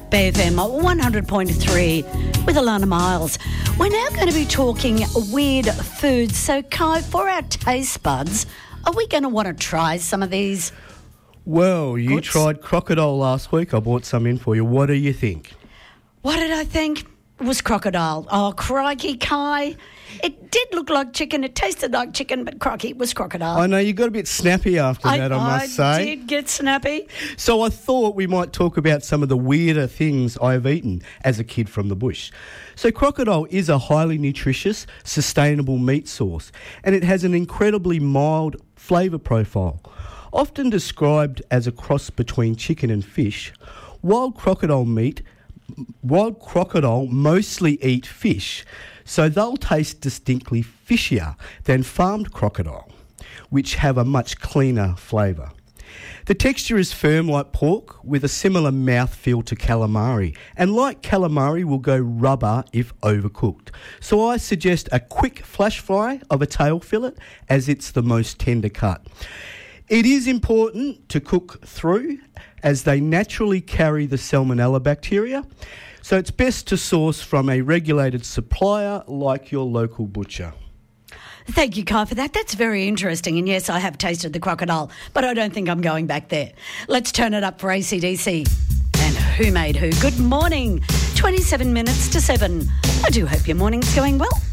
BFM 100.3 with Alana Miles. We're now going to be talking weird foods. So, Kai, for our taste buds, are we going to want to try some of these? Well, you tried crocodile last week. I brought some in for you. What do you think? What did I think? It was crocodile. Oh, crikey, Kai. It did look like chicken. It tasted like chicken, but crikey, it was crocodile. I know, you got a bit snappy after that, I must say. I did get snappy. So I thought we might talk about some of the weirder things I've eaten as a kid from the bush. So crocodile is a highly nutritious, sustainable meat source, and it has an incredibly mild flavour profile. Often described as a cross between chicken and fish, wild crocodile mostly eat fish, so they'll taste distinctly fishier than farmed crocodile, which have a much cleaner flavour. The texture is firm like pork, with a similar mouthfeel to calamari, and like calamari will go rubber if overcooked. So I suggest a quick flash fry of a tail fillet, as it's the most tender cut. It is important to cook through, as they naturally carry the salmonella bacteria, so it's best to source from a regulated supplier like your local butcher. Thank you, Kai, for that. That's very interesting. And yes, I have tasted the crocodile, but I don't think I'm going back there. Let's turn it up for AC/DC. And Who Made Who? Good morning. 27 minutes to 7. I do hope your morning's going well.